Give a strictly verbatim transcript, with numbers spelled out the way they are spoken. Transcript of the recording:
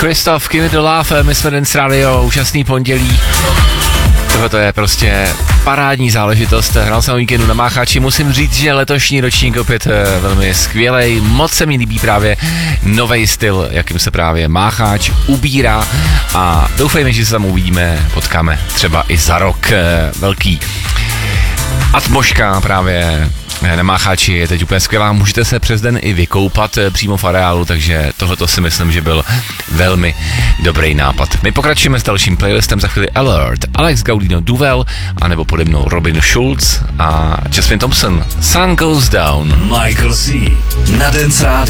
Christoph, Give It a Love, my jsme Dance Radio, úžasný pondělí. Tohle je prostě parádní záležitost. Hrál jsem o víkendu na Máchači, musím říct, že letošní ročník opět velmi skvělej. Moc se mi líbí právě novej styl, jakým se právě Máchač ubírá a doufejme, že se tam uvidíme, potkáme třeba i za rok. Velký atmoška právě na Máchači je teď úplně skvělá, můžete se přes den i vykoupat přímo v areálu, takže tohleto si myslím, že byl velmi dobrý nápad. My pokračujeme s dalším playlistem, za chvíli Alert, Alex Gaudino Duvel, anebo pode mnou Robin Schulz a Jasmine Thompson, Sun Goes Down. Michael C. na Dance Radio.